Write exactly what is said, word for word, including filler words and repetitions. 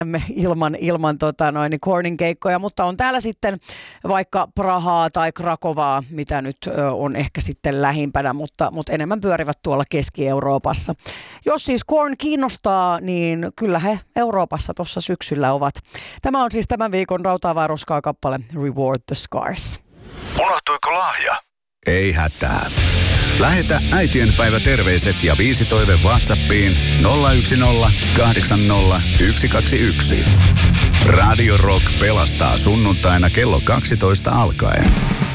ilman, ilman tota noin, Kornin keikkoja, mutta on täällä sitten vaikka Prahaa tai Krakovaa, mitä nyt ö, on ehkä sitten lähimpänä, mutta, mutta enemmän pyörivät tuolla Keski-Euroopassa. Jos siis Korn kiinnostaa, niin kyllä he Euroopassa tuossa syksyllä ovat. Tämä on siis tämän viikon Rautaa vai roskaa kappale Reward the Scars. Unohtuiko lahja? Ei hätää. Lähetä äitienpäivä terveiset ja biisi toive WhatsAppiin nolla yksi nolla kahdeksan nolla yksi kaksi yksi. Radio Rock pelastaa sunnuntaina kello kaksitoista alkaen.